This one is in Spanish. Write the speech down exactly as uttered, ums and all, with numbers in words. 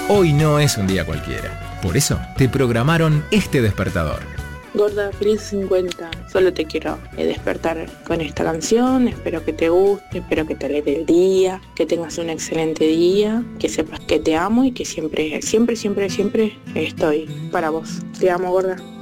Hoy no es un día cualquiera. Por eso te programaron este despertador. Gorda, feliz cincuenta. Solo te quiero eh, despertar con esta canción. Espero que te guste, espero que te alegre el día, que tengas un excelente día, que sepas que te amo y que siempre, siempre, siempre, siempre estoy para vos. Te amo, gorda.